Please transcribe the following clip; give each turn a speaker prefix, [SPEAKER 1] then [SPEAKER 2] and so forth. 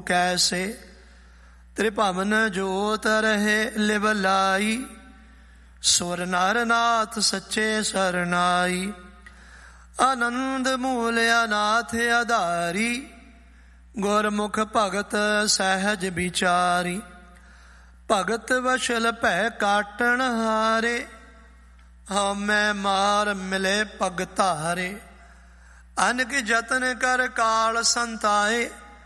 [SPEAKER 1] ਕੈਸੇ। ਤ੍ਰਿਭਵਨ ਜੋਤ ਰਹੇ ਲਿਵ ਲਾਈ, ਸੁਰ ਨਰ ਨਾਥ ਸੱਚੇ ਸਰਨਾਈ। ਆਨੰਦ ਮੂਲ ਅਨਾਥ ਆਧਾਰੀ, ਗੁਰਮੁਖ ਭਗਤ ਸਹਿਜ ਵਿਚਾਰੀ। ਭਗਤ ਵਸ਼ਲ ਭੈ ਕਾਟਣ ਹਾਰੇ, ਹਉਮੈ ਮਾਰ ਮਿਲੇ ਭਗਤਾਰੇ। ਅਨਕ ਜਤਨ ਕਰ ਕਾਲ ਸੰਤਾਏ,